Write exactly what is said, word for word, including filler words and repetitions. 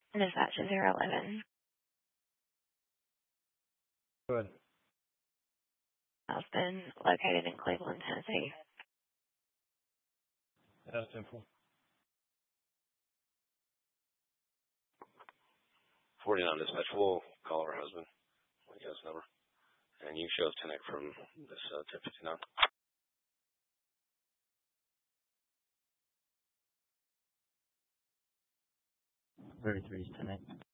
Dispatch to zero eleven. Good. Husband located in Cleveland, Tennessee. That's simple. forty-nine dispatch. We'll call her husband. We got his number. And you show us ten from this uh, ten fifty-nine. thirty-three is ten.